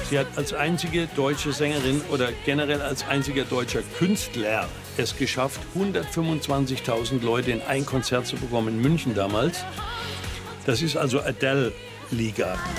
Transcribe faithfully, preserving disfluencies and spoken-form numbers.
Sie hat als einzige deutsche Sängerin oder generell als einziger deutscher Künstler es geschafft, hundertfünfundzwanzigtausend Leute in ein Konzert zu bekommen in München damals. Das ist also Adele-Liga.